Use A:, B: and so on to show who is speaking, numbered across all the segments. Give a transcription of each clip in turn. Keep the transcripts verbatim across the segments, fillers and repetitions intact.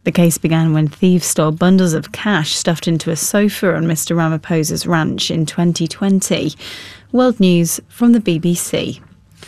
A: The case began when thieves stole bundles of cash stuffed into a sofa on Mister Ramaphosa's ranch in twenty twenty. World News from the B B C.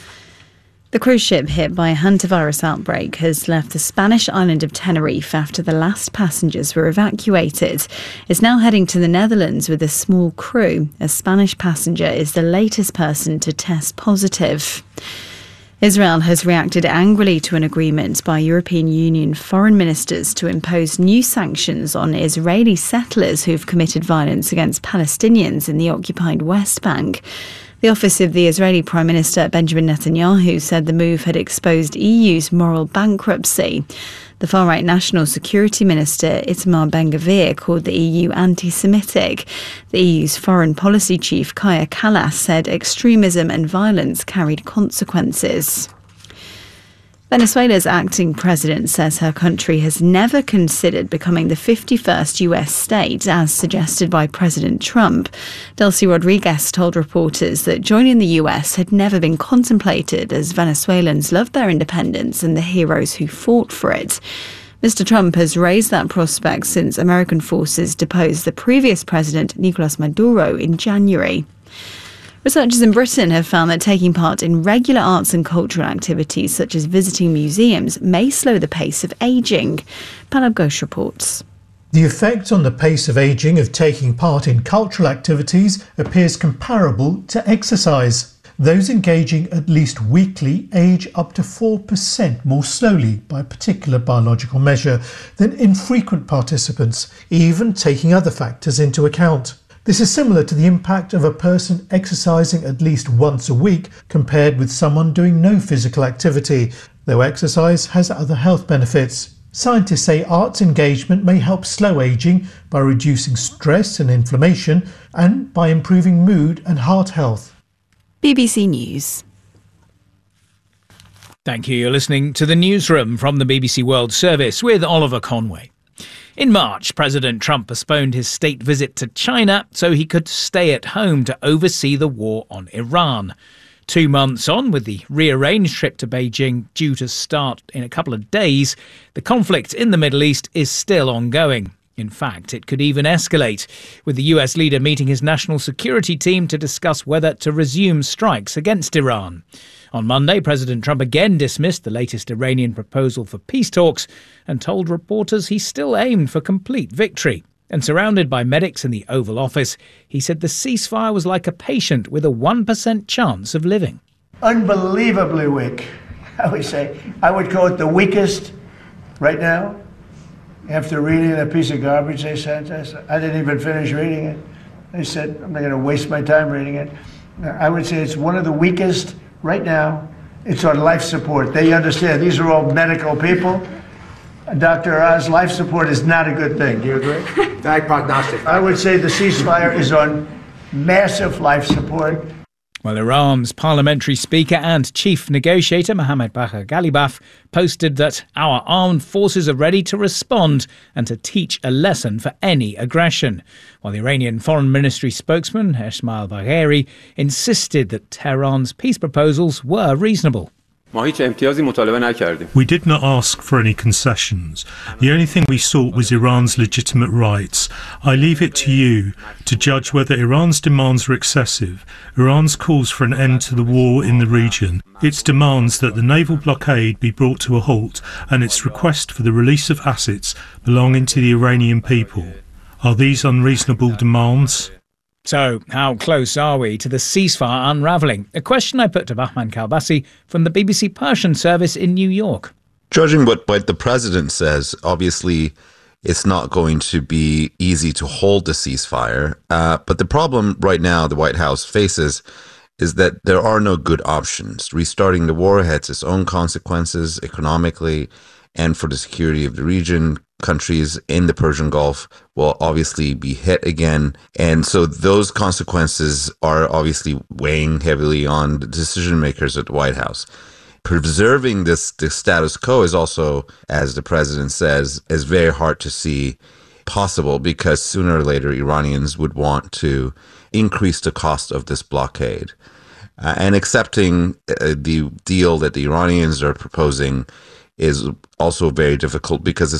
A: The cruise ship hit by a hantavirus outbreak has left the Spanish island of Tenerife after the last passengers were evacuated. It's now heading to the Netherlands with a small crew. A Spanish passenger is the latest person to test positive. Israel has reacted angrily to an agreement by European Union foreign ministers to impose new sanctions on Israeli settlers who've committed violence against Palestinians in the occupied West Bank. The office of the Israeli Prime Minister Benjamin Netanyahu said the move had exposed E U's moral bankruptcy. The far-right National Security Minister Itamar Ben-Gvir called the E U anti-Semitic. The E U's foreign policy chief Kaja Kallas said extremism and violence carried consequences. Venezuela's acting president says her country has never considered becoming the fifty-first U S state, as suggested by President Trump. Delcy Rodriguez told reporters that joining the U S had never been contemplated, as Venezuelans love their independence and the heroes who fought for it. Mister Trump has raised that prospect since American forces deposed the previous president, Nicolas Maduro, in January. Researchers in Britain have found that taking part in regular arts and cultural activities such as visiting museums may slow the pace of ageing. Pallab Ghosh reports.
B: The effect on the pace of ageing of taking part in cultural activities appears comparable to exercise. Those engaging at least weekly age up to four percent more slowly by a particular biological measure than infrequent participants, even taking other factors into account. This is similar to the impact of a person exercising at least once a week compared with someone doing no physical activity, though exercise has other health benefits. Scientists say arts engagement may help slow ageing by reducing stress and inflammation and by improving mood and heart health.
A: B B C News.
C: Thank you. You're listening to the Newsroom from the B B C World Service with Oliver Conway. In March, President Trump postponed his state visit to China so he could stay at home to oversee the war on Iran. Two months on, with the rearranged trip to Beijing due to start in a couple of days, the conflict in the Middle East is still ongoing. In fact, it could even escalate, with the U S leader meeting his national security team to discuss whether to resume strikes against Iran. On Monday, President Trump again dismissed the latest Iranian proposal for peace talks and told reporters he still aimed for complete victory. And surrounded by medics in the Oval Office, he said the ceasefire was like a patient with a one percent chance of living.
D: Unbelievably weak, I would say. I would call it the weakest right now. After reading a piece of garbage they sent us, I didn't even finish reading it. They said, I'm not going to waste my time reading it. I would say it's one of the weakest right now. It's on life support. They understand these are all medical people. Doctor Oz, life support is not a good thing. Do you agree?
E: Bad prognostic.
D: I would say the ceasefire is on massive life support.
C: Well, Iran's parliamentary speaker and chief negotiator Mohammad Bagher Ghalibaf posted that our armed forces are ready to respond and to teach a lesson for any aggression, while the Iranian Foreign Ministry spokesman Esmail Bagheri insisted that Tehran's peace proposals were reasonable.
F: We
G: did not ask for any concessions. The only thing we sought was Iran's legitimate rights. I leave it to you to judge whether Iran's demands are excessive. Iran's calls for an end to the war in the region, its demands that the naval blockade be brought to a halt, and its request for the release of assets belonging to the Iranian people. Are these unreasonable demands?
C: So, how close are we to the ceasefire unravelling? A question I put to Bahman Kalbasi from the B B C Persian service in New York.
H: Judging what, what the president says, obviously it's not going to be easy to hold a ceasefire. Uh, but the problem right now the White House faces is that there are no good options. Restarting the war has its own consequences economically and for the security of the region. Countries in the Persian Gulf will obviously be hit again. And so those consequences are obviously weighing heavily on the decision makers at the White House. Preserving this, this status quo is also, as the president says, is very hard to see possible because sooner or later Iranians would want to increase the cost of this blockade. Uh, and accepting uh, the deal that the Iranians are proposing is also very difficult because